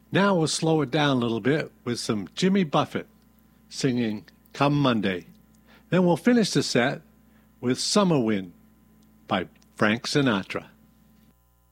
Now we'll slow it down a little bit with some Jimmy Buffett singing Come Monday. Then we'll finish the set with Summer Wind by Frank Sinatra.